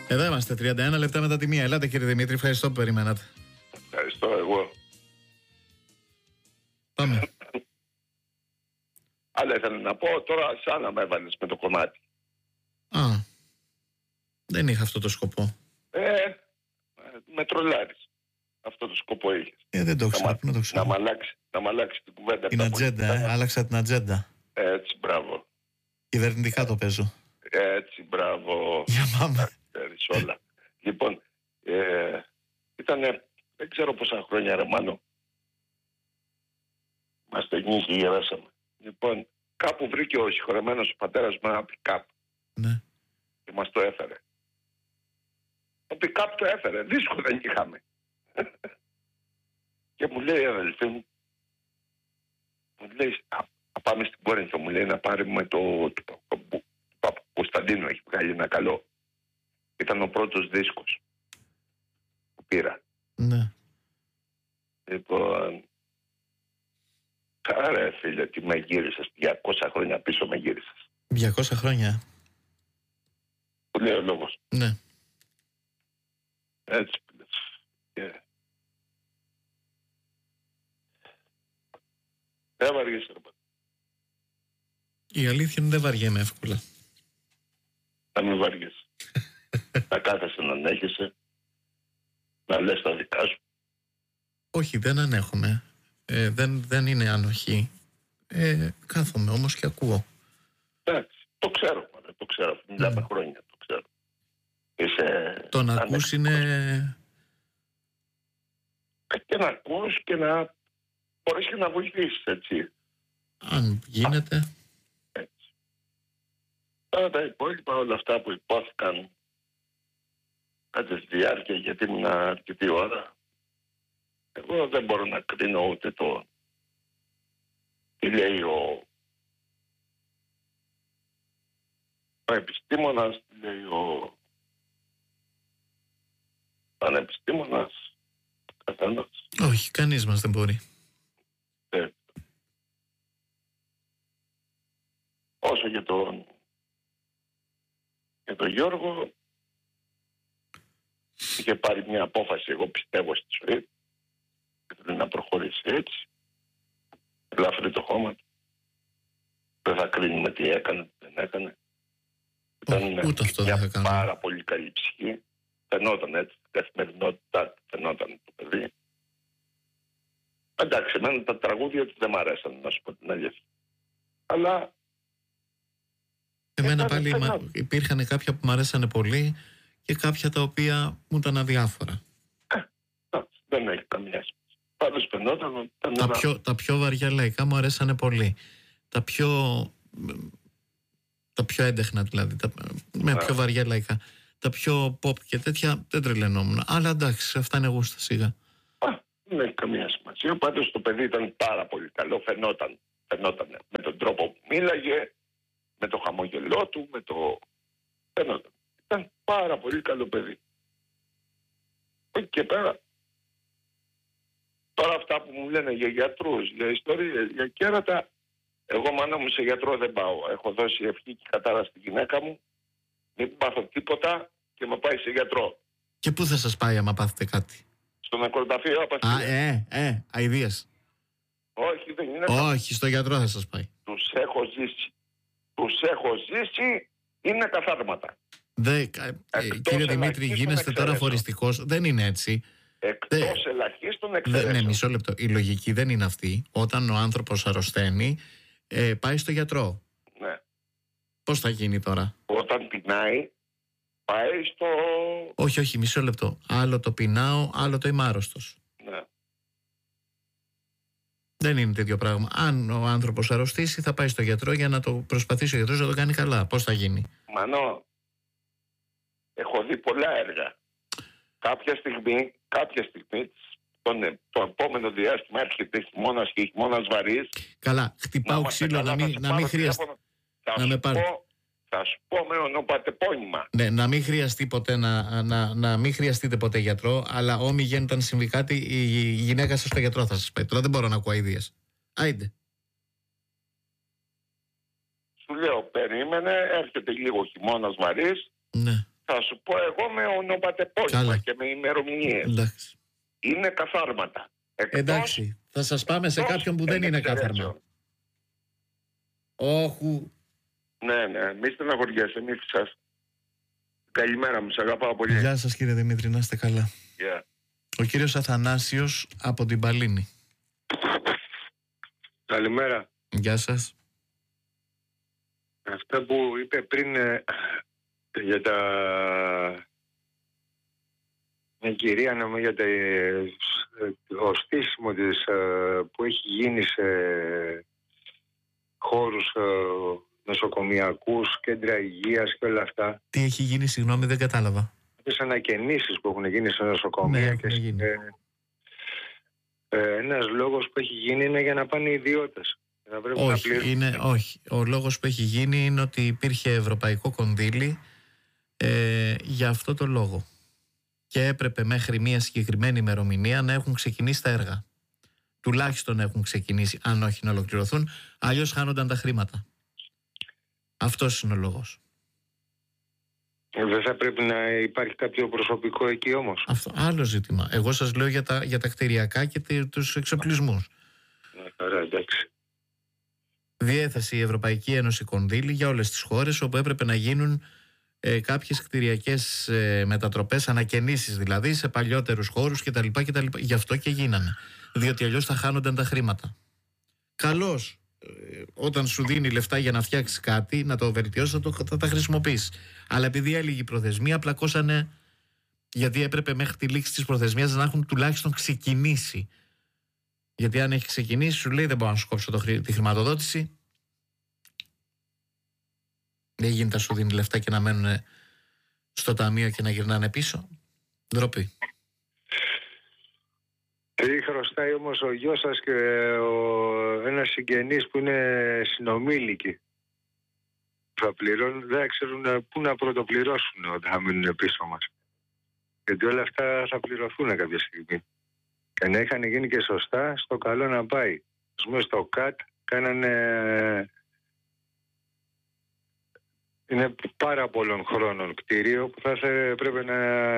Εδώ είμαστε, 31 λεπτά μετά τη μία. Ελάτε κύριε Δημήτρη, ευχαριστώ που περιμένατε. Ευχαριστώ εγώ. Πάμε. Αλλά ήθελα να πω τώρα, σαν να με έβαλες με το κομμάτι. Α, δεν είχα αυτό το σκοπό. Με τρολάρεις. Αυτό το σκοπό είχες. Δεν το ξέρω, πού να το ξέρω. Να μ' αλλάξει την κουβέντα. Την ατζέντα, άλλαξα την ατζέντα. Έτσι, μπράβο. Κυβερνητικά το παίζω. Έτσι, μπράβο. Για πάμε. Ξέρεις όλα. Λοιπόν, ήτανε, δεν ξέρω πόσα χρόνια ρε Μάνο. Είμαστε νύχοι, γεράσαμε. Λοιπόν, κάπου βρήκε ο συγχωρεμένος ο πατέρας μου ένα pick-up. Ναι. Και μας το έφερε. Το pick-up το έφερε. Δίσκο δεν είχαμε. Και μου λέει η αδελφή μου, λέει, θα πάμε στην Κόρινθο, μου λέει, να πάρουμε το Κωνσταντίνο, έχει βγάλει ένα καλό. Ήταν ο πρώτος δίσκος που πήρα. Ναι. Λοιπόν, άρα φίλε, τι με γύρισες, 200 χρόνια πίσω με γύρισες. 200 χρόνια. Που λέει ο λόγος. Ναι. Έτσι πήρες. Δεν βαριέσαι, ρε. Η αλήθεια είναι δεν βαριέμαι εύκολα. Να μην βαριέσαι. Να κάθεσαι να ανέχεσαι, να λες τα δικά σου. Όχι, δεν ανέχομαι. Δεν είναι ανοχή. Κάθομαι όμως και ακούω. Εντάξει, το ξέρω, το ξέρω. 50 χρόνια το ξέρω. Το να ακούς είναι... Και να ακούς και να μπορείς και να βοηθήσεις, έτσι. Αν γίνεται. Έτσι. Τώρα τα υπόλοιπα, όλα αυτά που υπόθηκαν κατά τη διάρκεια, γιατί ήμουν αρκετή ώρα, εγώ δεν μπορώ να κρίνω ούτε το τι λέει ο επιστήμονας, τι λέει ο πανεπιστήμονας, καθένας. Όχι, κανείς μας δεν μπορεί. Όσο για τον Γιώργο, είχε πάρει μια απόφαση, εγώ πιστεύω, στη ζωή. Ήθελε να προχωρήσει έτσι. Ελάφρυ το χώμα του. Δεν θα κρίνουμε τι έκανε, τι δεν έκανε. Ούτε αυτό δεν θα κάνω. Πάρα πολύ καλή ψυχή. Φαινόταν έτσι, στην καθημερινότητά φαινόταν το παιδί. Εντάξει, εμένα τα τραγούδια του δεν μ' αρέσαν, να σου πω την αλήθεια. Αλλά εμένα πάλι υπήρχαν κάποια που μου αρέσανε πολύ και κάποια τα οποία μου ήταν αδιάφορα. Δεν έχει καμία σημασία. Πάντως φαινόταν τα πιο βαριά λαϊκά μου αρέσανε πολύ. Τα πιο έντεχνα δηλαδή, με πιο βαριά λαϊκά. Τα πιο pop και τέτοια δεν τρελαινόμουν. Αλλά εντάξει, αυτά είναι γούστα σιγά. Δεν έχει καμία σημασία. Πάντως το παιδί ήταν πάρα πολύ καλό. Φαινόταν με τον τρόπο που μίλαγε, με το χαμογελό του, φαινόταν. Ήταν πάρα πολύ καλό παιδί. Όχι και πέρα. Τώρα αυτά που μου λένε για γιατρούς, για ιστορίες, για κέρατα, εγώ μάνα μου σε γιατρό δεν πάω. Έχω δώσει ευχή και κατάρα στη γυναίκα μου, μην πάθω τίποτα και με πάει σε γιατρό. Και πού θα σας πάει άμα πάθετε κάτι? Στο νεκροταφείο απαστηλία. Αηδίας. Όχι, δεν είναι. Όχι, στο γιατρό θα σας πάει. Τους έχω ζήσει, είναι καθάρματα. Κύριε Δημήτρη, γίνεστε τώρα φοριστικός. Δεν είναι έτσι. Εκτός ελαχίστων εξαιρέσεων. Ναι, μισό λεπτό. Η λογική δεν είναι αυτή. Όταν ο άνθρωπος αρρωσταίνει, πάει στο γιατρό. Ναι. Πώς θα γίνει τώρα? Όταν πεινάει, πάει στο... Όχι, μισό λεπτό. Άλλο το πεινάω, άλλο το είμαι άρρωστος. Ναι. Δεν είναι τέτοιο πράγμα. Αν ο άνθρωπος αρρωστήσει, θα πάει στο γιατρό για να το προσπαθήσει ο γιατρός να το κάνει καλά. Πώς θα γίνει? Μανώ, έχω δει πολλά έργα. Κάποια στιγμή, το επόμενο διάστημα έρχεται χειμώνας και χειμώνας βαρύς. Καλά, χτυπάω ξύλο να μην χρειαστεί. Θα σου πω με ονοπατεπώνυμα. Ναι, να μην χρειαστεί ποτέ να μην χρειαστείτε ποτέ γιατρό, αλλά όμοι όταν συμβεί κάτι, η γυναίκα σας στο γιατρό θα σας πάει. Τώρα δεν μπορώ να ακούω αηδίες. Άιντε. Σου λέω, περίμενε, έρχεται λίγο χειμώνας βαρύς. Ναι. Θα σου πω εγώ με ονοματεπώνυμα Καλά. και με ημερομηνίες. Εντάξει. Είναι καθάρματα. Εντάξει. Θα σας πάμε σε κάποιον που δεν είναι κάθαρμα. Όχου. Ναι, μη στεναχωριέσαι, μη φυσάς. Καλημέρα μου, σε αγαπάω πολύ. Γεια σας κύριε Δημήτρη, να είστε καλά. Yeah. Ο κύριος Αθανάσιος από την Παλίνη. Καλημέρα. Γεια σας. Αυτά που είπε πριν για μια κυρία νομίζω για το στήσιμο της που έχει γίνει σε χώρους νοσοκομιακούς, κέντρα υγείας και όλα αυτά. Τι έχει γίνει, συγγνώμη, δεν κατάλαβα. Τις ανακαινήσεις που έχουν γίνει σε νοσοκομεία, Ναι, και ένας λόγος που έχει γίνει είναι για να πάνε οι ιδιώτες. Όχι. Ο λόγος που έχει γίνει είναι ότι υπήρχε ευρωπαϊκό κονδύλι για αυτό το λόγο. Και έπρεπε μέχρι μια συγκεκριμένη ημερομηνία να έχουν ξεκινήσει τα έργα. Τουλάχιστον να έχουν ξεκινήσει, αν όχι να ολοκληρωθούν, αλλιώς χάνονταν τα χρήματα. Αυτός είναι ο λόγος. Δεν θα πρέπει να υπάρχει κάποιο προσωπικό εκεί όμως? Αυτό άλλο ζήτημα. Εγώ σας λέω για τα κτηριακά και τους εξοπλισμούς. Ωραία, εντάξει. Διέθεσε η Ευρωπαϊκή Ένωση κονδύλι για όλες τις χώρες όπου έπρεπε να γίνουν κάποιες κτηριακές μετατροπές, ανακαινήσεις δηλαδή σε παλιότερους χώρους κτλ. Γι' αυτό και γίνανε. Διότι αλλιώς θα χάνονταν τα χρήματα. Καλώς, όταν σου δίνει λεφτά για να φτιάξει κάτι, να το βελτιώσει, θα τα χρησιμοποιήσει. Αλλά επειδή έλυγε η προθεσμία, πλακώσανε, γιατί έπρεπε μέχρι τη λήξη της προθεσμίας να έχουν τουλάχιστον ξεκινήσει. Γιατί αν έχει ξεκινήσει, σου λέει δεν μπορώ να σου κόψω τη χρηματοδότηση. Δεν γίνεται να σου δίνει λεφτά και να μένουν στο ταμείο και να γυρνάνε πίσω. Ντροπή. Τι χρωστάει όμως ο γιος σας και ένας συγγενής που είναι συνομήλικοι. Θα πληρώνουν, δεν ξέρουν πού να πρωτοπληρώσουν όταν θα μείνουν πίσω μας. Γιατί όλα αυτά θα πληρωθούν κάποια στιγμή. Και να είχαν γίνει και σωστά, στο καλό να πάει. Ας πούμε στο ΚΑΤ κάνανε... Είναι πάρα πολλών χρόνων κτίριο που θα πρέπει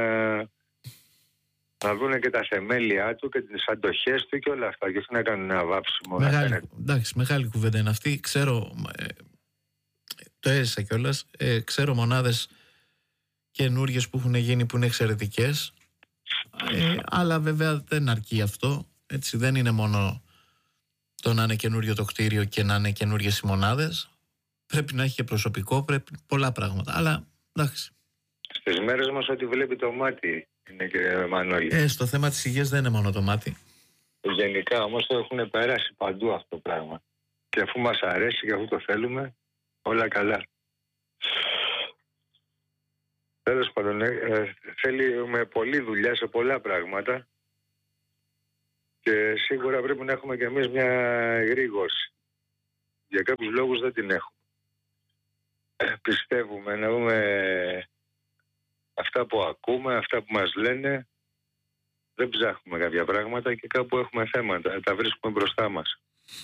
να δουν και τα θεμέλια του και τις αντοχές του και όλα αυτά. Και όχι να κάνουν ένα βάψιμο. Μεγάλη κουβέντα είναι αυτή. Ξέρω, το έζησα κιόλας. Ξέρω μονάδες καινούριες που έχουν γίνει που είναι εξαιρετικές. Αλλά βέβαια δεν αρκεί αυτό. Έτσι, δεν είναι μόνο το να είναι καινούριο το κτίριο και να είναι καινούριες οι μονάδες. Πρέπει να έχει και προσωπικό, πρέπει πολλά πράγματα. Αλλά εντάξει. Στις μέρες μας ό,τι βλέπει το μάτι είναι, κύριε Μανώλη. Στο θέμα της υγείας δεν είναι μόνο το μάτι. Γενικά όμως το έχουν περάσει παντού αυτό το πράγμα. Και αφού μας αρέσει και αφού το θέλουμε, όλα καλά. Τέλος πάντων, θέλουμε πολλή δουλειά σε πολλά πράγματα και σίγουρα πρέπει να έχουμε και εμείς μια γρήγορση. Για κάποιους λόγους δεν την έχουμε. Πιστεύουμε να δούμε αυτά που ακούμε, αυτά που μας λένε. Δεν ψάχνουμε κάποια πράγματα και κάπου έχουμε θέματα. Τα βρίσκουμε μπροστά μας.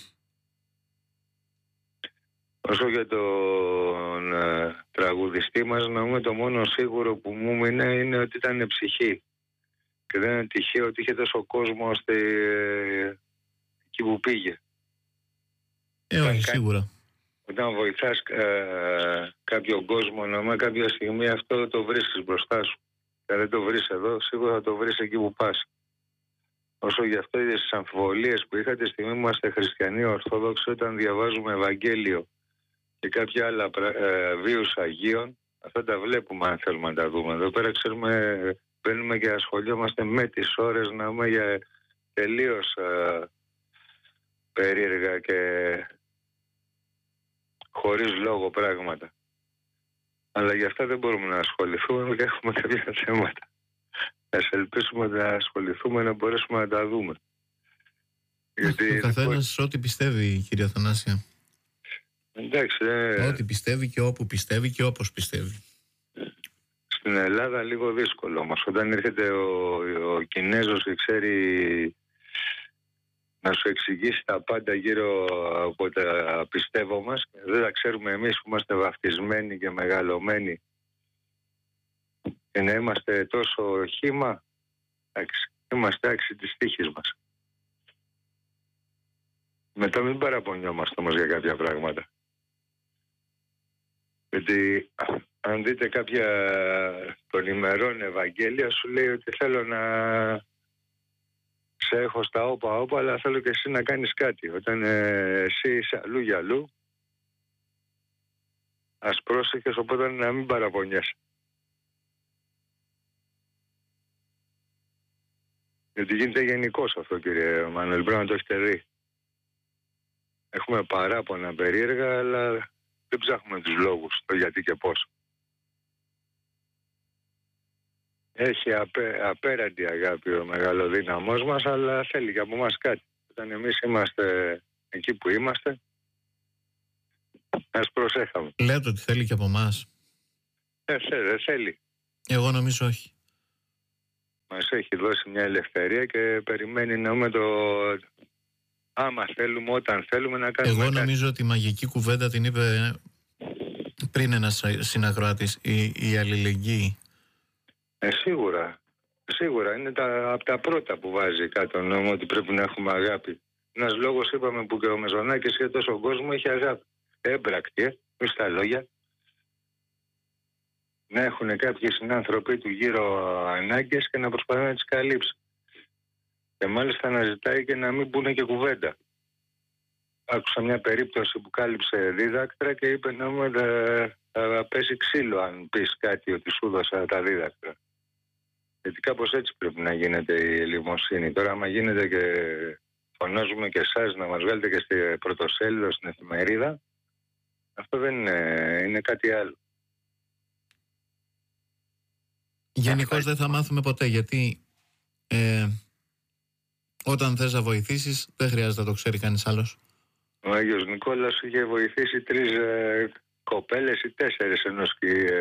Όσο για τον τραγουδιστή μας, να πούμε το μόνο σίγουρο που μου μείνε είναι ότι ήταν ψυχή. Και δεν είναι τυχαίο ότι είχε τόσο κόσμο εκεί που πήγε. Όχι, σίγουρα. Όταν βοηθάς κάποιον κόσμο, να κάποια στιγμή αυτό το βρίσκεις μπροστά σου. Και δεν το βρεις εδώ, σίγουρα θα το βρεις εκεί που πας. Όσο γι' αυτό είδες τις αμφιβολίες που είχα τη στιγμή που είμαστε χριστιανοί Ορθόδοξοι, όταν διαβάζουμε Ευαγγέλιο και κάποια άλλα βίους Αγίων, αυτά τα βλέπουμε αν θέλουμε να τα δούμε. Εδώ πέρα ξέρουμε, μπαίνουμε και ασχολιόμαστε με τις ώρες να δούμε για τελείως περίεργα και χωρίς λόγο πράγματα. Αλλά γι' αυτά δεν μπορούμε να ασχοληθούμε και έχουμε κάποια θέματα. Ας ελπίσουμε να ασχοληθούμε να μπορέσουμε να τα δούμε. Γιατί ο καθένας ό,τι πιστεύει, κύριε Αθανάσια. Εντάξει. Ό,τι πιστεύει και όπου πιστεύει και όπως πιστεύει. Στην Ελλάδα λίγο δύσκολο όμως. Όταν έρχεται ο Κινέζος και ξέρει να σου εξηγήσει τα πάντα γύρω από τα πιστεύω μας, δεν τα ξέρουμε εμείς που είμαστε βαφτισμένοι και μεγαλωμένοι Και να είμαστε τόσο χύμα, είμαστε άξιοι της τύχης μας. Μετά μην παραπονιόμαστε όμως για κάποια πράγματα. Γιατί αν δείτε κάποια των ημερών Ευαγγέλια, σου λέει ότι θέλω να σε έχω στα όπα, αλλά θέλω και εσύ να κάνεις κάτι. Όταν εσύ είσαι αλλού για αλλού, ας πρόσεχες, οπότε να μην παραπονιέσαι. Γιατί γίνεται γενικώς αυτό, κύριε Μανουέλ, πρέπει να το έχετε δει. Έχουμε παράπονα περίεργα, αλλά δεν ψάχνουμε τους λόγους, το γιατί και πώς. Έχει απέραντη αγάπη ο μεγαλοδύναμός μας, αλλά θέλει και από μας κάτι. Όταν εμείς είμαστε εκεί που είμαστε, ας προσέχαμε. Λέτε ότι θέλει και από εμάς. Δεν θέλει. Εγώ νομίζω όχι. Μας έχει δώσει μια ελευθερία και περιμένει να δούμε άμα θέλουμε, όταν θέλουμε να κάνουμε. Εγώ κάτι. νομίζω ότι η μαγική κουβέντα την είπε πριν ένας συνακροάτης, η αλληλεγγύη. Σίγουρα είναι από τα πρώτα που βάζει κάτω νόμο ότι πρέπει να έχουμε αγάπη. Ένας λόγος είπαμε που και ο Μεζονάκης για τόσο κόσμο έχει αγάπη. Έμπρακτη, μη στα λόγια. Να έχουν κάποιοι συνάνθρωποι του γύρω ανάγκες και να προσπαθούν να τις καλύψουν. Και μάλιστα να ζητάει και να μην μπουν και κουβέντα. Άκουσα μια περίπτωση που κάλυψε δίδακτρα και είπε να μου θα πέσει ξύλο αν πεις κάτι ότι σου δώσα τα δίδακτρα. Γιατί κάπως έτσι πρέπει να γίνεται η ελεημοσύνη. Τώρα άμα γίνεται και φωνάζουμε και εσάς να μας βγάλετε και στη πρωτοσέλιδο στην εφημερίδα, αυτό δεν είναι κάτι άλλο. Γενικώς δεν θα μάθουμε ποτέ, γιατί όταν θες να βοηθήσεις δεν χρειάζεται να το ξέρει κανείς άλλος. Ο Άγιος Νικόλαος είχε βοηθήσει 3 κοπέλες ή 4 ενός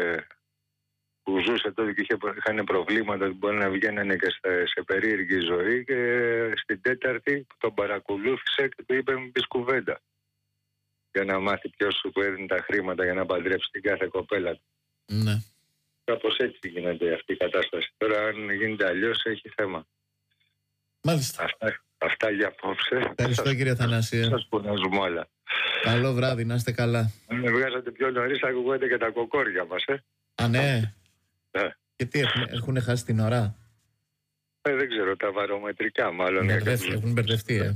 που ζούσε τότε και είχαν προβλήματα ότι μπορεί να βγαίνανε και σε περίεργη ζωή, και στην 4η που τον παρακολούθησε και του είπε μην πεις κουβέντα για να μάθει ποιος σου έδινε τα χρήματα για να παντρέψει την κάθε κοπέλα του. Ναι. Κάπως έτσι γίνεται αυτή η κατάσταση. Τώρα αν γίνεται αλλιώς έχει θέμα. Μάλιστα. Αυτά για απόψε. Ευχαριστώ, κύριε Θανάση. Σας πονάζουμε όλα. Καλό βράδυ, να είστε καλά. Αν με βγάζατε πιο νωρίς θα ακούγονται και τα κοκόρια μας. Α, ναι. Ναι. Και τι, έχουν χάσει την ώρα? Δεν ξέρω, τα βαρομετρικά μάλλον. Έχουν μπερδευτεί,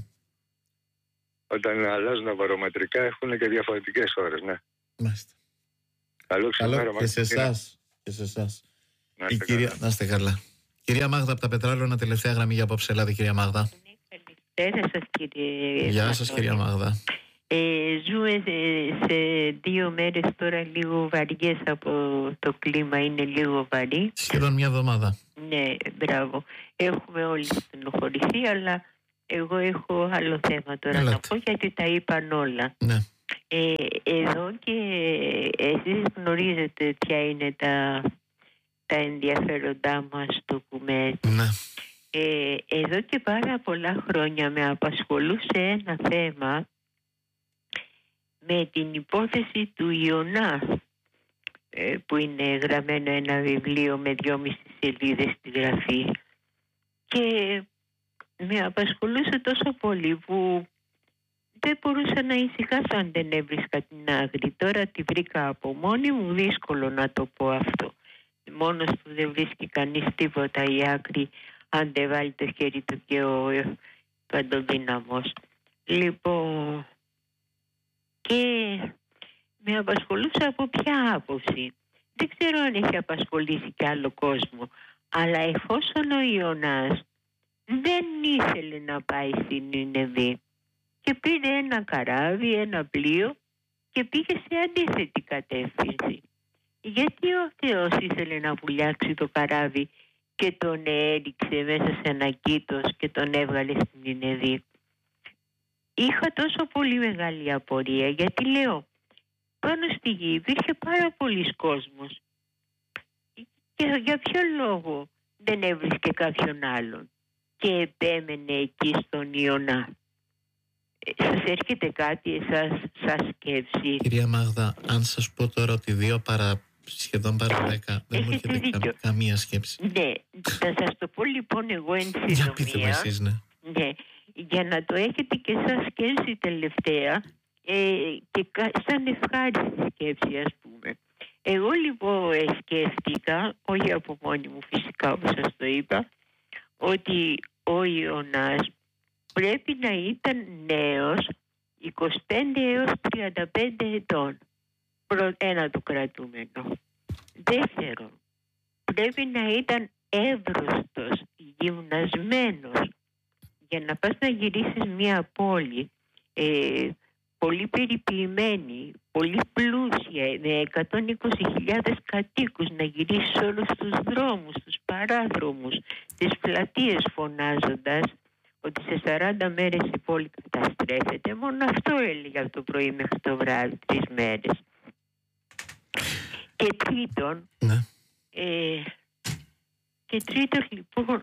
Όταν αλλάζουν τα βαρομετρικά έχουν και διαφορετικές ώρες, ναι. Μάλιστα. Καλό ξημέρωμα. Και σε εσάς. Να είστε καλά. Κυρία Μάγδα από τα Πετράλωνα, τελευταία γραμμή για απόψε. Ελάτε, κυρία Μάγδα. Καλησπέρα σας, κύριε. Γεια σας, κυρία Μάγδα. Ζούμε σε 2 μέρες τώρα λίγο βαριές από το κλίμα, είναι λίγο βαρύ. Σχεδόν μια εβδομάδα. Ναι, μπράβο. Έχουμε όλοι στενοχωρηθεί, αλλά εγώ έχω άλλο θέμα τώρα να πω, γιατί τα είπαν όλα. Ναι. Εδώ και εσείς γνωρίζετε ποια είναι τα ενδιαφέροντά μας στο κουμέτ. Ναι. Εδώ και πάρα πολλά χρόνια με απασχολούσε ένα θέμα με την υπόθεση του Ιωνά, που είναι γραμμένο ένα βιβλίο με 2,5 σελίδες στη γραφή, και με απασχολούσε τόσο πολύ που δεν μπορούσα να ησυχάσω αν δεν έβρισκα την άκρη. Τώρα τη βρήκα από μόνη μου, δύσκολο να το πω αυτό. Μόνος του δεν βρίσκει κανείς τίποτα η άκρη αν δεν βάλει το χέρι του και ο παντοδύναμος. Λοιπόν, και με απασχολούσε από ποια άποψη. Δεν ξέρω αν έχει απασχολήσει και άλλο κόσμο, αλλά εφόσον ο Ιωνάς δεν ήθελε να πάει στην Νινεβή και πήρε ένα καράβι, ένα πλοίο και πήγε σε αντίθετη κατεύθυνση. Γιατί ο Θεός ήθελε να βουλιάξει το καράβι και τον έριξε μέσα σε ένα κήτος και τον έβγαλε στην Νινεβή? Είχα τόσο πολύ μεγάλη απορία, γιατί λέω, πάνω στη γη υπήρχε πάρα πολλής κόσμος και για ποιο λόγο δεν έβρισκε κάποιον άλλον και επέμενε εκεί στον Ιωνά? Σας έρχεται κάτι εσάς σαν σκέψη? Κυρία Μάγδα, αν σας πω τώρα ότι 2 σχεδόν πάρα 10. Δεν μου έρχεται καμία σκέψη. Ναι, θα σας το πω λοιπόν εγώ εν συντομία. Για πείτε με εσείς, ναι. Ναι, για να το έχετε και σαν σκέψη τελευταία και σαν ευχάριστη σκέψη, ας πούμε. Εγώ λοιπόν σκέφτηκα, όχι από μόνη μου φυσικά όπως σας το είπα, ότι ο Ιωνάς πρέπει να ήταν νέος 25 έως 35 ετών. Ένα το κρατούμενο. Δεύτερον, πρέπει να ήταν εύρωστος, γυμνασμένος. Για να πας να γυρίσεις μια πόλη πολύ περιποιημένη, πολύ πλούσια, με 120.000 κατοίκους, να γυρίσεις όλους τους δρόμους, τους παράδρομους, τις πλατείες φωνάζοντας ότι σε 40 μέρες η πόλη καταστρέφεται. Μόνο αυτό έλεγε από το πρωί μέχρι το βράδυ, 3 μέρες. Και τρίτον, ναι. Και τρίτον λοιπόν,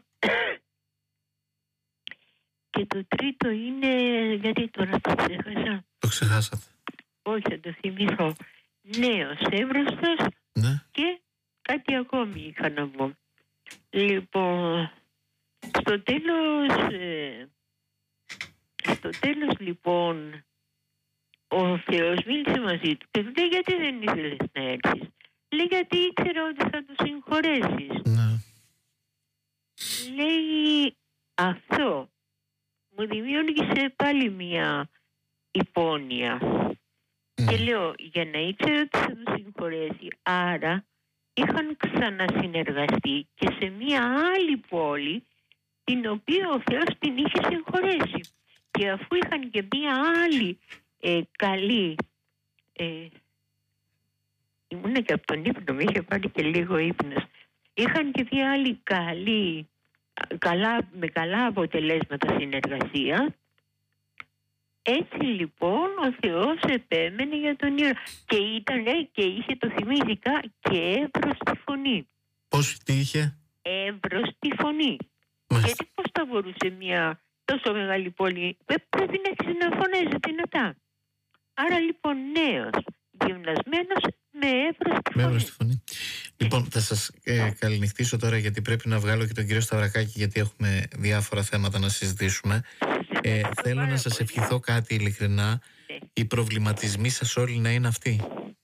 και το τρίτο είναι, γιατί τώρα το ξέχασα. Το ξεχάσατε. Όχι, θα το θυμηθώ. Νέος, εύρωστος, ναι. Και κάτι ακόμη είχα να πω. Λοιπόν, στο τέλος λοιπόν, ο Θεός μίλησε μαζί του και του λέει γιατί δεν ήθελες να έρθεις. Λέει γιατί ήξερα ότι θα το συγχωρέσεις. Ναι. Λέει αυτό μου δημιούργησε πάλι μια υπόνοια. Και λέω για να ήξερα ότι θα το συγχωρέσει, άρα είχαν ξανασυνεργαστεί και σε μια άλλη πόλη την οποία ο Θεός την είχε συγχωρέσει. Και αφού είχαν και μια άλλη καλή, ήμουνα και από τον ύπνο, με είχε πάρει και λίγο ύπνος, είχαν και μια άλλη καλή, με καλά αποτελέσματα συνεργασία. Έτσι λοιπόν ο Θεός επέμενε για τον Ιωαννά και ήταν και είχε, το θυμήθηκα, και εύρωστη φωνή. Πώς τι είχε? Εύρωστη φωνή. Γιατί πώς θα μπορούσε μια τόσο μεγάλη πόλη, πρέπει να έχεις να φωνάζει δυνατά. Άρα λοιπόν νέος, γυμνασμένος, με εύρωστη φωνή. Λοιπόν, θα σας καληνυχτήσω τώρα γιατί πρέπει να βγάλω και τον κύριο Σταυρακάκη, γιατί έχουμε διάφορα θέματα να συζητήσουμε. Θέλω να σας ευχηθώ κάτι ειλικρινά. Οι προβληματισμοί σας όλοι να είναι αυτοί.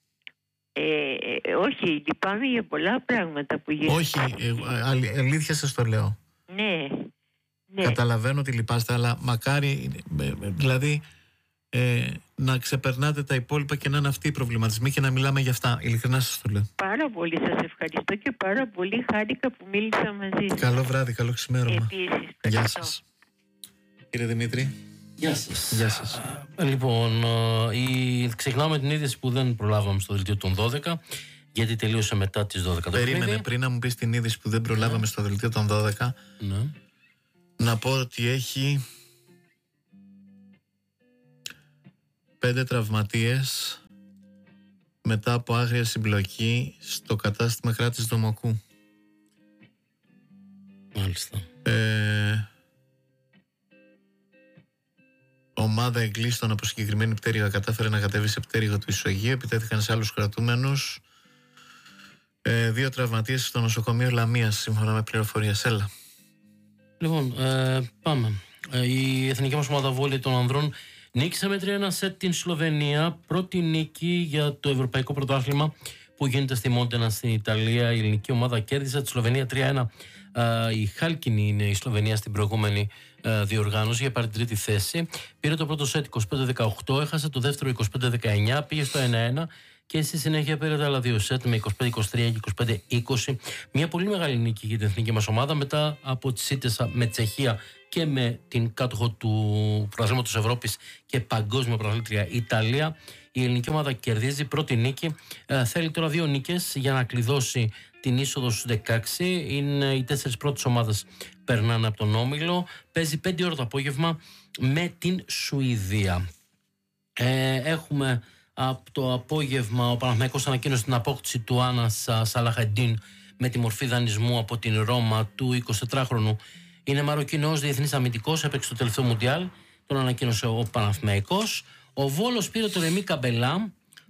Όχι, λυπάμαι για πολλά πράγματα που γίνονται. Όχι, αλήθεια σας το λέω. Ναι. Καταλαβαίνω ότι λυπάστε, αλλά μακάρι, δηλαδή, να ξεπερνάτε τα υπόλοιπα και να είναι αυτοί οι προβληματισμοί και να μιλάμε για αυτά. Ειλικρινά σας το λέω. Πάρα πολύ σας ευχαριστώ και πάρα πολύ χάρηκα που μίλησα μαζί σας. Καλό βράδυ, καλό ξημέρωμα. Επίσης. Γεια σας. Κύριε Δημήτρη. Γεια σας. Γεια σας. Λοιπόν, ξεκινάμε την είδηση που δεν προλάβαμε στο δελτίο των 12, γιατί τελείωσε μετά τις 12. Περίμενε, πριν να μου πεις την είδηση που δεν προλάβαμε στο δελτίο των 12, να πω ότι έχει 5 τραυματίες μετά από άγρια συμπλοκή στο κατάστημα κράτης Δομοκού. Μάλιστα. Ομάδα εγκλήστων από συγκεκριμένη πτέρυγα κατάφερε να κατέβει σε πτέρυγα του Ισογείου. Επιτέθηκαν σε άλλους κρατούμενους. 2 τραυματίες στο νοσοκομείο Λαμίας, σύμφωνα με πληροφορίες. Έλα. Λοιπόν, πάμε. Η εθνική μας ομάδα βόλεϊ των ανδρών νίκησε με 3-1 σετ την Σλοβενία. Πρώτη νίκη για το ευρωπαϊκό πρωτάθλημα που γίνεται στη Μόντενα στην Ιταλία. Η ελληνική ομάδα κέρδισε τη Σλοβενία 3-1. Η χάλκινη είναι η Σλοβενία στην προηγούμενη διοργάνωση για πάρει την τρίτη θέση. Πήρε το πρώτο σετ 25-18, έχασε το δεύτερο 25-19, πήγε στο 1-1 και στη συνέχεια πήρε τα άλλα 2 σετ με 25-23 και 25-20. Μια πολύ μεγάλη νίκη για την εθνική μας ομάδα μετά από τις ήττες με Τσεχία και με την κάτοχο του Πρωταθλήματος Ευρώπης και παγκόσμια πρωταθλήτρια Ιταλία. Η ελληνική ομάδα κερδίζει πρώτη νίκη. Θέλει τώρα 2 νίκες για να κλειδώσει την είσοδο στους 16. Είναι οι 4 πρώτες ομάδες περνάνε από τον όμιλο. Παίζει 5 ώρα το απόγευμα με την Σουηδία. Έχουμε από το απόγευμα ο Παναθηναϊκός ανακοίνωσε την απόκτηση του Άνας Σαλαχαντίν με τη μορφή δανεισμού από την Ρώμα, του 24χρονου. Είναι Μαροκινός διεθνής αμυντικός, έπαιξε το τελευταίο Μουντιάλ, τον ανακοίνωσε ο Παναθηναϊκός. Ο Βόλος πήρε τον Ρεμί Καμπελά,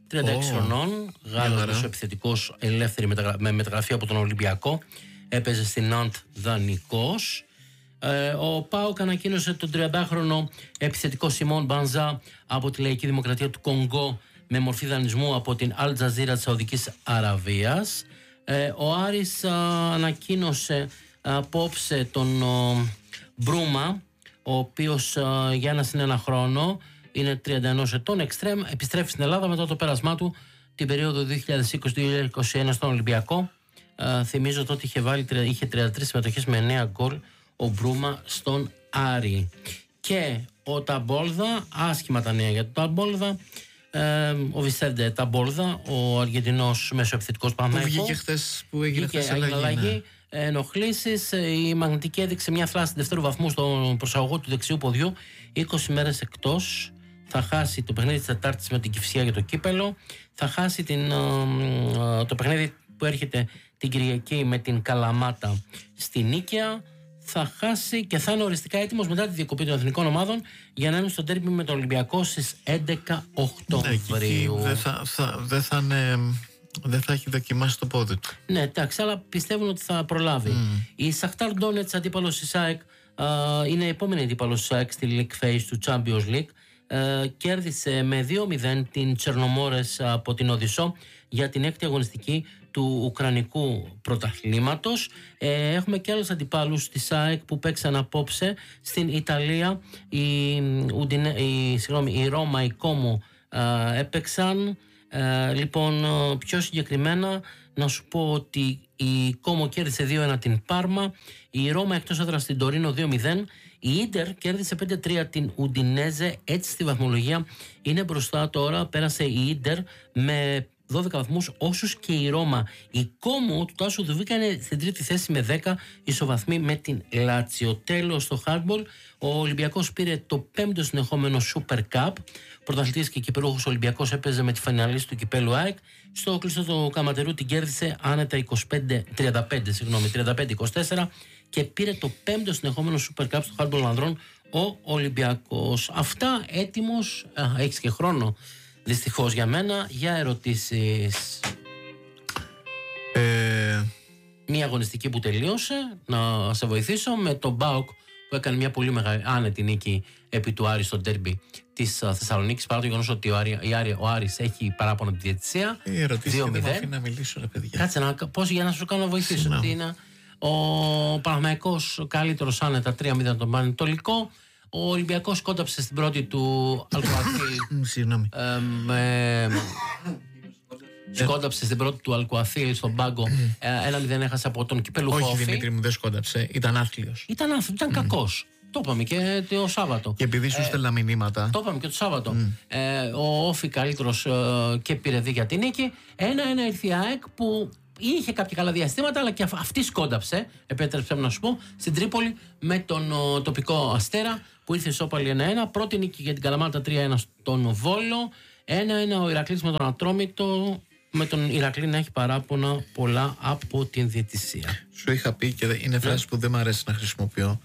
36 χρονών, Γάλλος επιθετικός, ελεύθερη με μεταγραφή από τον Ολυμπιακό. Έπαιζε στην Ναντ δανεικός. Ο ΠΑΟΚ ανακοίνωσε τον 30χρονο επιθετικό Σιμών Μπανζά από τη Λαϊκή Δημοκρατία του Κονγκό με μορφή δανεισμού από την Αλ Τζαζίρα της Σαουδικής Αραβίας. Ο Άρης ανακοίνωσε απόψε τον Μπρούμα, ο οποίος για ένα συν ένα χρόνο είναι 31 ετών, εξτρέμ, επιστρέφει στην Ελλάδα μετά το πέρασμά του την περίοδο 2020-2021 στον Ολυμπιακό. Θυμίζω ότι είχε 33 συμμετοχές με 9 γκολ ο Μπρούμα στον Άρη. Και ο Ταμπόλδα, άσχημα τα νέα για τον Ταμπόλδα, ο Βισέντε Ταμπόλδα, ο Αργεντινός μεσοεπιθετικός Παναθηναϊκός, που βγήκε χθες, που έγινε χθες αλλαγή. Ενοχλήσεις, η μαγνητική έδειξε μια φλάση δεύτερου βαθμού στον προσαγωγό του δεξιού ποδιού, 20 μέρες εκτός. Θα χάσει το παιχνίδι της Τετάρτης με την Κυφσιά για το κύπελο. Θα χάσει το παιχνίδι που έρχεται την Κυριακή με την Καλαμάτα στη Νίκαια. Θα χάσει και θα είναι οριστικά έτοιμος μετά τη διακοπή των εθνικών ομάδων για να είναι στο ντέρμπι με τον Ολυμπιακό στις 11 Οκτωβρίου. Δεν θα έχει δοκιμάσει το πόδι του. Ναι, εντάξει, αλλά πιστεύουν ότι θα προλάβει. Η Σαχτάρ Ντόνετς, αντίπαλος της ΑΕΚ, είναι η επόμενη αντίπαλος της ΑΕΚ στη League Phase του Champions League. Κέρδισε με 2-0 την Τσερνομόρες από την Οδυσσό για την 6η αγωνιστική του Ουκρανικού πρωταθλήματος. Έχουμε και άλλους αντιπάλους της ΑΕΚ που παίξαν απόψε στην Ιταλία. Η Ρώμα, η Κόμο έπαιξαν. Λοιπόν, πιο συγκεκριμένα να σου πω ότι η Κόμο κέρδισε 2-1 την Πάρμα, η Ρώμα εκτός έδρας στην Τωρίνο 2-0, η Ίντερ κέρδισε 5-3 την Ουντινέζε. Έτσι στη βαθμολογία είναι μπροστά τώρα, πέρασε η Ίντερ με 12 βαθμούς όσους και η Ρώμα. Η Κόμο του Τάσου Δουβίκα είναι στην τρίτη θέση με 10 ισοβαθμοί με την Λάτσιο. Τέλος στο hardball, ο Ολυμπιακός πήρε το 5ο συνεχόμενο Super Cup. Πρωταθλητής και κυπελούχος Ολυμπιακός έπαιζε με τη φιναλίστη του κυπέλου ΑΕΚ. Στο κλειστό του Καματερού την κέρδισε άνετα 35-24 και πήρε το 5ο συνεχόμενο Super Cup στο hardball ανδρών ο Ολυμπιακός. Αυτά, έτοιμος, έχεις και χρόνο δυστυχώς για μένα, για ερωτήσεις. Μία αγωνιστική που τελείωσε, να σε βοηθήσω, με τον ΠΑΟΚ που έκανε μια πολύ μεγάλη άνετη νίκη επί του Άρη στο ντέρμπι της Θεσσαλονίκης, παρά το γεγονός ότι ο Άρης έχει παράπονο τη διαιτησία. Η ερωτήση δεν μου αφήνει να μιλήσω, ρε παιδιά. Κάτσε πώς για να σου κάνω να βοηθήσω. Είναι ο Παναθηναϊκός καλύτερος άνετα 3-0 τον Πανετολικό. Ο Ολυμπιακός κόνταψε στην πρώτη του Αλκουαθήλ. Συγγνώμη. Σκόνταψε στην πρώτη του Αλκουαθήλ στον πάγκο. 1-0 έχασε από τον κυπέλου Χόφι. Όχι, Δημήτρη μου, δεν σκόνταψε. Ήταν άθλιος. Ήταν κακός. Το είπαμε και το Σάββατο. Και επειδή σου στέλνα μηνύματα. Το είπαμε και το Σάββατο. Ο Όφη καλύτερος και πήρε δίκαια τη νίκη. 1-1 ήρθε η ΑΕΚ που είχε κάποια καλά διαστήματα, αλλά και αυτή σκόνταψε, επέτρεψε να σου πω, στην Τρίπολη με τον τοπικό Αστέρα που ήρθε ισόπαλη 1-1. Πρώτη νίκη για την Καλαμάτα 3-1 στον Βόλο. 1-1 ο Ηρακλής με τον Ατρόμητο. Με τον Ηρακλή να έχει παράπονα πολλά από την διαιτησία. Σου είχα πει και είναι φράση που δεν μου αρέσει να χρησιμοποιώ.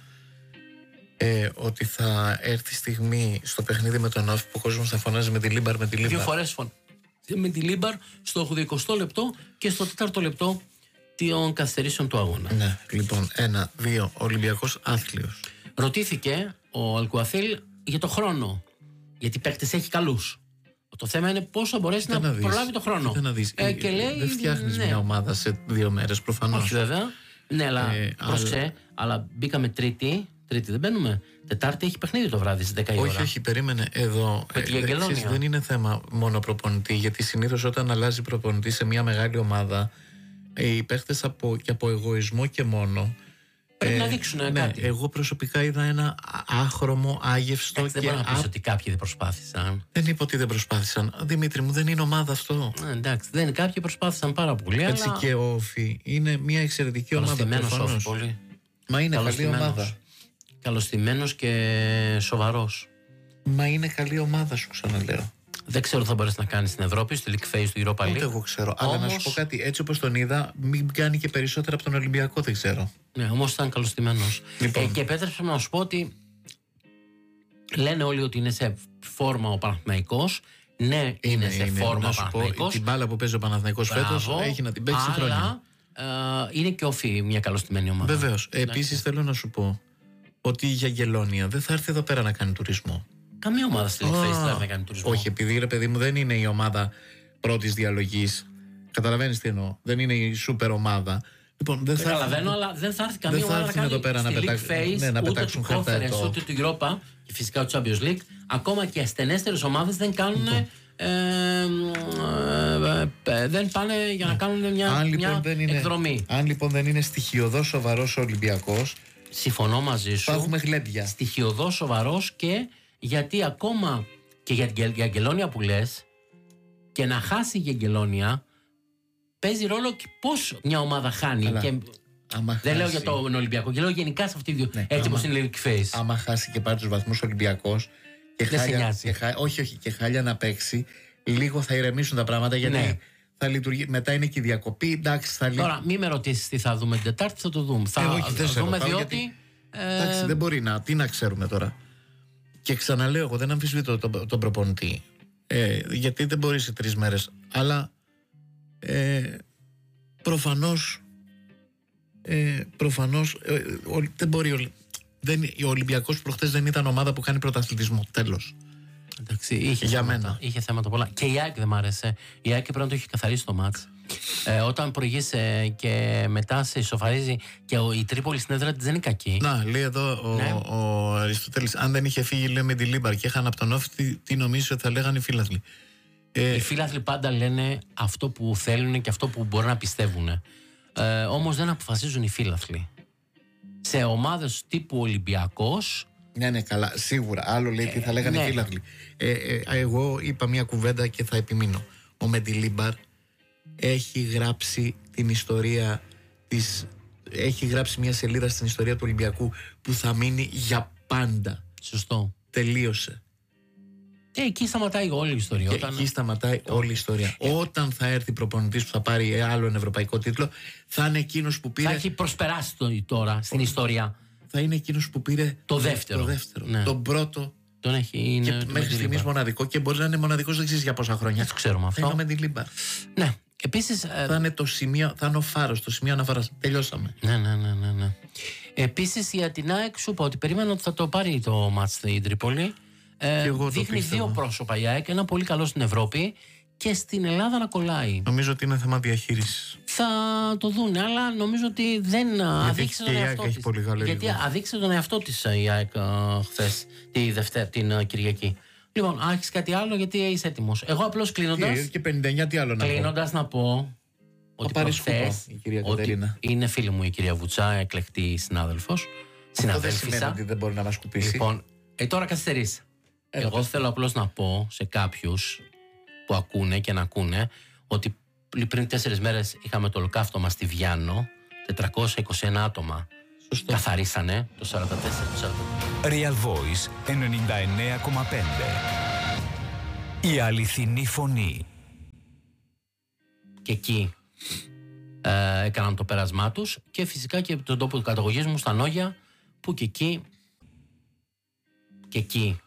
Ότι θα έρθει στιγμή στο παιχνίδι με τον Όφη που ο κόσμος θα φωνάζει με τη Λίμπαρ, με τη Λίμπαρ. 2 φορές με τη Λίμπαρ στο 80 λεπτό και στο 4ο λεπτό των καθυστερήσεων του αγώνα. Ναι, λοιπόν, 1-2, Ολυμπιακός άθλιος. Ρωτήθηκε ο Αλκουαθήλ για το χρόνο. Γιατί παίκτες έχει καλούς. Το θέμα είναι πώς θα μπορέσει να προλάβει το χρόνο. Και λέει, δεν φτιάχνεις μια ομάδα σε 2 μέρες προφανώς. Όχι βέβαια. Ναι, αλλά πρόσεξε, αλλά μπήκαμε Τρίτη δεν μπαίνουμε. Τετάρτη έχει παιχνίδι το βράδυ στις 10 η ώρα. Όχι, περίμενε εδώ. Δεν είναι θέμα μόνο προπονητή, γιατί συνήθως όταν αλλάζει προπονητή σε μια μεγάλη ομάδα, οι παίχτες και από εγωισμό και μόνο. Πρέπει να δείξουν κάτι. Εγώ προσωπικά είδα ένα άχρωμο, άγευστο. Δεν μπορώ να πεις ότι κάποιοι δεν προσπάθησαν. Δεν είπα ότι δεν προσπάθησαν. Δημήτρη μου, δεν είναι ομάδα αυτό. Εντάξει, κάποιοι προσπάθησαν πάρα πολύ. Έτσι αλλά... και ο Όφη είναι μια εξαιρετική ομάδα. Καλωστημένος Όφη πολύ. Μα είναι καλή ομάδα. Καλωστημένος και σοβαρός. Μα είναι καλή ομάδα, σου ξαναλέω. Δεν ξέρω τι θα μπορέσει να κάνει στην Ευρώπη, στο League Phase του Europa League. Ούτε εγώ ξέρω. Αλλά να σου πω κάτι, έτσι όπως τον είδα, μην κάνει και περισσότερα από τον Ολυμπιακό, δεν ξέρω. Ναι, όμως ήταν καλωστημένος. Λοιπόν. Και επέτρεψε να σου πω ότι λένε όλοι ότι είναι σε φόρμα ο Παναθηναϊκός. Ναι, είναι σε φόρμα να σου πω, Παναθηναϊκός. την μπάλα που παίζει ο Παναθηναϊκός φέτος έχει να την παίξει χρόνια. Είναι και όφη μια καλωστημένη ομάδα. Βεβαίως. Επίσης θέλω να σου πω ότι η Γιαγγελόνια δεν θα έρθει εδώ πέρα να κάνει τουρισμό. Καμία ομάδα στη League Phase δεν θα έρθει να κάνει τουρισμό. Όχι, επειδή ρε παιδί μου δεν είναι η ομάδα πρώτης διαλογής. Καταλαβαίνεις τι εννοώ. Δεν είναι η σούπερ ομάδα. Λοιπόν, δεν καταλαβαίνω, αλλά δεν θα έρθει καμία ομάδα να κάνει εδώ πέρα στη League Phase, να ούτε πετάξουν του Conference, ούτε του Europa και φυσικά του Champions League. Ακόμα και ασθενέστερες ομάδες δεν κάνουν. Δεν πάνε για να κάνουν μια εκδρομή. Αν λοιπόν δεν είναι στοιχειωδώς σοβαρός ο Ολυμπιακός, συμφωνώ μαζί σου. θα έχουμε γλέντια. Στοιχειωδώς σοβαρός, και γιατί ακόμα και για την Αγγελόνια που λες, και να χάσει η Αγγελόνια παίζει ρόλο και πώς μια ομάδα χάνει. Αλλά, και δεν λέω για τον Ολυμπιακό, και λέω γενικά σε αυτή τη έτσι όπως είναι η League Phase. Άμα χάσει και πάρει τους βαθμούς Ολυμπιακός και και χάλια να παίξει, λίγο θα ηρεμήσουν τα πράγματα, γιατί θα λειτουργεί. Μετά είναι και η διακοπή. Εντάξει, Τώρα, μην με ρωτήσεις τι θα δούμε την Τετάρτη, θα το δούμε. Θα δούμε, διότι. Εντάξει, δεν μπορεί να. Τι να ξέρουμε τώρα. Και ξαναλέω, εγώ δεν αμφισβητώ τον προπονητή. Γιατί δεν μπορεί σε 3 μέρες. Αλλά προφανώς δεν μπορεί. Ο Ολυμπιακός προχτές δεν ήταν ομάδα που κάνει πρωταθλητισμό. Τέλος. Εντάξει, είχε θέματα πολλά. Και η ΑΕΚ δεν μ' άρεσε. Η ΑΕΚ πρέπει να το έχει καθαρίσει το μάτς. Όταν προηγείσαι και μετά σε ισοφαρίζει, και η Τρίπολη στην έδρα της δεν είναι κακή. Να, λέει εδώ ο Αριστοτέλης, αν δεν είχε φύγει, λέει, με τη Λίμπαρ και είχαν από τον Όφη, τι νομίζεις ότι θα λέγανε οι φίλαθλοι? Οι φίλαθλοι πάντα λένε αυτό που θέλουν και αυτό που μπορεί να πιστεύουν. Όμως δεν αποφασίζουν οι φίλαθλοι. Σε ομάδες τύπου Ολυμπιακός. Ναι, καλά, σίγουρα. Άλλο λέει τι θα λέγανε οι φίλαθλοι. Εγώ είπα μια κουβέντα και θα επιμείνω. Ο Μεντιλίμπαρ έχει γράψει την ιστορία της. Έχει γράψει μια σελίδα στην ιστορία του Ολυμπιακού που θα μείνει για πάντα. Σωστό. Τελείωσε. Εκεί σταματάει όλη η ιστορία. Εκεί σταματάει όλη η ιστορία. Όταν θα έρθει προπονητής που θα πάρει άλλο ένα ευρωπαϊκό τίτλο, θα είναι εκείνος που πήρε. Θα έχει προσπεράσει τώρα στην ιστορία. Θα είναι εκείνος που πήρε το δεύτερο. Ναι. Τον πρώτο. Τον έχει. Και μέχρι στιγμής μοναδικό, και μπορεί να είναι μοναδικός, δεν ξέρεις για πόσα χρόνια. Δεν το ξέρουμε αυτό. Θα είναι με την Λίμπαρ. Ναι. Επίσης, θα είναι το σημείο, θα είναι ο φάρος, το σημείο αναφοράς. Τελειώσαμε. Ναι. Επίσης, για την ΑΕΚ σου είπα ότι περίμενα ότι θα το πάρει το μάτς στην Τρίπολη. Δείχνει 2 πρόσωπα η ΑΕΚ, ένα πολύ καλό στην Ευρώπη και στην Ελλάδα να κολλάει. Νομίζω ότι είναι θέμα διαχείρισης. Θα το δούνε, αλλά νομίζω ότι δεν αδείξε τον εαυτό της. Γιατί αδείξε τον εαυτό της η ΑΕΚ χθες, την Κυριακή. Λοιπόν, έχεις κάτι άλλο, γιατί είσαι έτοιμος? Εγώ απλώς κλείνοντας. Και 59, τι άλλο να πω? Κλείνοντας να πω ότι προχθές είναι φίλη μου η κυρία Βουτσά, εκλεκτή συνάδελφος. Αυτό δεν σημαίνει ότι δεν μπορεί να μας κουπίσει. Λοιπόν, τώρα καθυστερείς. Εγώ θέλω απλώς να πω σε κάποιους που ακούνε και να ακούνε ότι πριν 4 μέρες είχαμε το ολοκαύτωμα στη Βιάννο, 421 άτομα. Σωστό. Καθαρίσανε το 44%. Real Voice 99,5. Η αληθινή φωνή. Και εκεί έκαναν το πέρασμά τους, και φυσικά και τον τόπο του καταγωγής μου στα Νόγια, που και εκεί